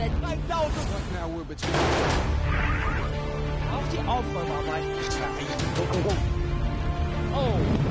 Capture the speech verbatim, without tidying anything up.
Set. What now we're between. Auf die Aufräumerarbeit. Oh.